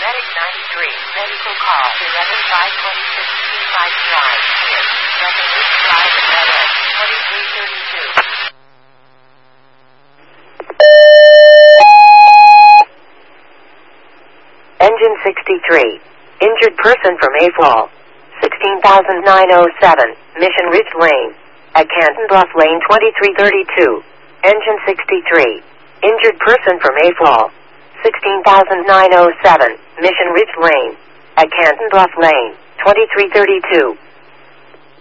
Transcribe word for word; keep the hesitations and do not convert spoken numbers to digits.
Medic ninety-three, medical call, eleven five twenty-six Seaside Drive, here. Resolution five, Red End, twenty-three thirty-two. Engine sixty-three. Injured person from A F O L. sixteen thousand nine hundred seven, Mission Ridge Lane. At Canton Bluff Lane twenty-three thirty-two. Engine sixty-three. Injured person from A F O L. sixteen thousand nine hundred seven, Mission Ridge Lane. At Canton Bluff Lane, twenty-three thirty-two.